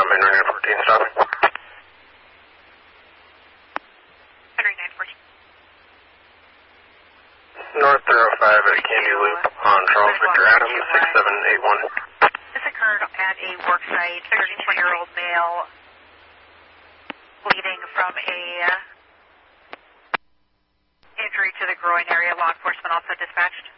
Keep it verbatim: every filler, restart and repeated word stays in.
Henry nine fourteen stopping. Henry nine fourteen. North zero five at Candy Loop on Charles Victor Adams, six seven eight one. This occurred at a work site, thirty-one-year-old male bleeding from a injury to the groin area. Law enforcement also dispatched.